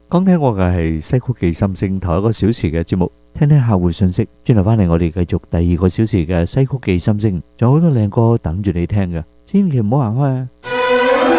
剛聽過嘅係西曲記心聲頭1個小時嘅節目，聽聽客戶信息，轉頭翻嚟我哋繼續第2個小時嘅西曲記心聲，仲有好多靚歌等住你聽嘅，千祈唔好行開啊！